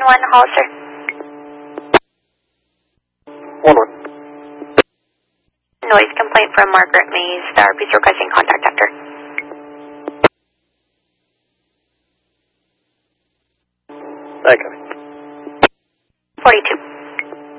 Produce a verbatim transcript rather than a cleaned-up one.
one, Hollister. one one. Noise complaint from Margaret Mays. The R P is requesting contact after. Okay. forty-two.